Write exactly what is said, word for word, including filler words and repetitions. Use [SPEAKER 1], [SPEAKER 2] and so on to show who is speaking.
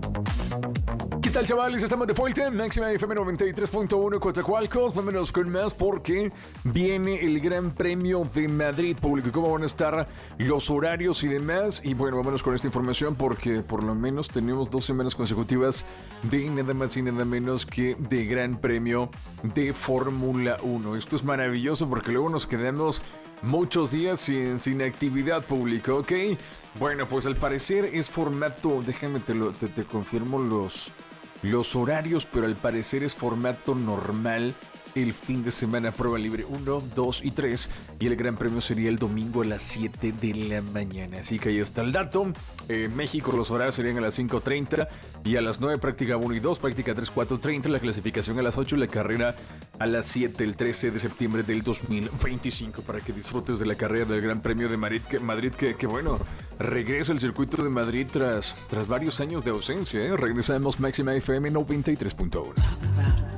[SPEAKER 1] ¿Qué tal, chavales? Estamos de vuelta en Máxima F M noventa y tres punto uno Coatzacoalcos. Vámonos con más porque viene el Gran Premio de Madrid, público. ¿Cómo van a estar los horarios y demás? Y bueno, vámonos con esta información porque por lo menos tenemos dos semanas consecutivas de nada más y nada menos que de Gran Premio de Fórmula uno. Esto es maravilloso porque luego nos quedamos muchos días sin, sin actividad pública, ¿ok? Bueno, pues al parecer es formato, déjame te, lo, te, te confirmo los, los horarios, pero al parecer es formato normal el fin de semana, prueba libre uno, dos y tres, y el Gran Premio sería el domingo a las siete de la mañana. Así que ahí está el dato. En México los horarios serían a las cinco treinta y a las nueve práctica uno y dos, práctica tres, cuatro treinta, la clasificación a las ocho y la carrera a las siete el trece de septiembre del dos mil veinticinco, para que disfrutes de la carrera del Gran Premio de Madrid, que, Madrid, que, que bueno, regresa el circuito de Madrid tras, tras varios años de ausencia, ¿eh? Regresamos Máxima F M noventa y tres punto uno.